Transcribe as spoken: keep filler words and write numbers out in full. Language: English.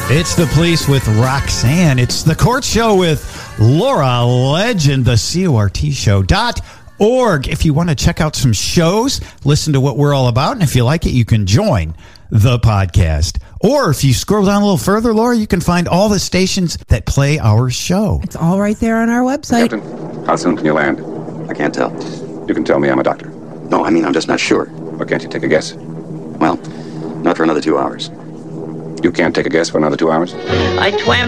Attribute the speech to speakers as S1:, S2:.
S1: It's The Police with Roxanne. It's The Court Show with Laura Legend, the C O R T show dot org. If you want to check out some shows, listen to what we're all about, and if you like it, you can join the podcast. Or if you scroll down a little further, Laura, you can find all the stations that play our show.
S2: It's all right there on our website.
S3: Captain, how soon can you land?
S4: I can't tell.
S3: You can tell me I'm a doctor.
S4: No, I mean, I'm just not sure.
S3: Or can't you take a guess?
S4: Well, not for another two hours.
S3: You can't take a guess for another two hours?
S5: I twam